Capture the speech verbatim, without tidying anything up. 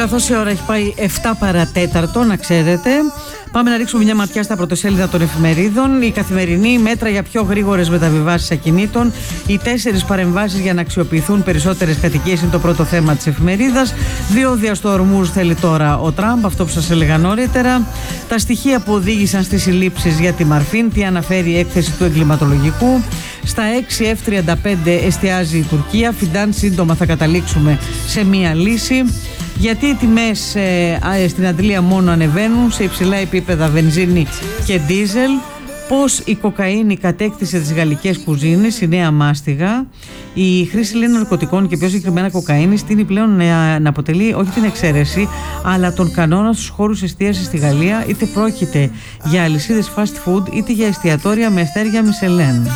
Καθώς η ώρα έχει πάει επτά παρατέταρτο, να ξέρετε, πάμε να ρίξουμε μια ματιά στα πρωτοσέλιδα των εφημερίδων. Η Καθημερινή, μέτρα για πιο γρήγορες μεταβιβάσεις ακινήτων. Οι τέσσερις παρεμβάσεις για να αξιοποιηθούν περισσότερες κατοικίες είναι το πρώτο θέμα της εφημερίδας. Διόδια στο Ορμούζ θέλει τώρα ο Τραμπ, αυτό που σας έλεγα νωρίτερα. Τα στοιχεία που οδήγησαν στις συλλήψεις για τη Μαρφίν, τι αναφέρει η έκθεση του εγκληματολογικού. Στα έξι εφ τριάντα πέντε εστιάζει η Τουρκία. Φιντάν, σύντομα θα καταλήξουμε σε μία λύση. Γιατί οι τιμές ε, στην Αντλία μόνο ανεβαίνουν σε υψηλά επίπεδα βενζίνη και ντίζελ. Πώς η κοκαίνη κατέκτησε τις γαλλικές κουζίνες, η νέα μάστιγα. Η χρήση λέει ναρκωτικών και πιο συγκεκριμένα κοκαίνης στείνει πλέον να, να αποτελεί όχι την εξαίρεση αλλά τον κανόνα στους χώρους εστίασης στη Γαλλία, είτε πρόκειται για αλυσίδες fast food είτε για εστιατόρια με αστέρια Μισελέν.